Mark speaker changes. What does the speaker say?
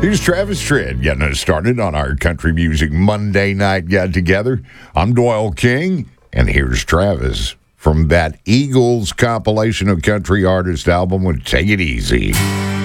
Speaker 1: Here's Travis Tritt getting us started on our Country Music Monday Night Get Together. I'm Doyle King, and here's Travis from that Eagles compilation of country artist album with Take It Easy.